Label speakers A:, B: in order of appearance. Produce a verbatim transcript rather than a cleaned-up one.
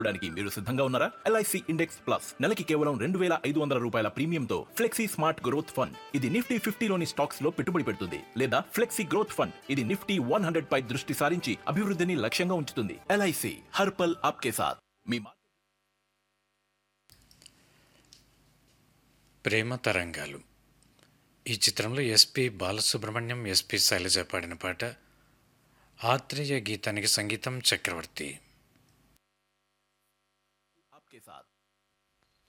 A: చూడడానికి మీరు సిద్ధంగా ఉన్నారా? ఎల్ఐసి ఇండెక్స్ ప్లస్ నెలకి కేవలం రెండు వేల ఐదు వందల రూపాయల ప్రీమియంతో ఫ్లెక్సీ స్మార్ట్ గ్రోత్ ఫండ్. ఇది నిఫ్టీ ఫిఫ్టీలోని స్టాక్స్ లో పెట్టుబడి పెడుతుంది లేదా ఫ్లెక్సీ గ్రోత్ ఫండ్. ఇది నిఫ్టీ వన్ హండ్రెడ్ పై దృష్టి సారించి అభివృద్ధిని లక్ష్యంగా ఉంచుతుంది. ఎల్ఐసి హర్పల్ ఆప్కే సాథ్. మీ
B: ప్రేమ తరంగాలు ఈ చిత్రంలో ఎస్పి బాలసుబ్రహ్మణ్యం, ఎస్పి శైలజ పాడిన పాట. ఆత్రేయ గీతానికి సంగీతం చక్రవర్తి.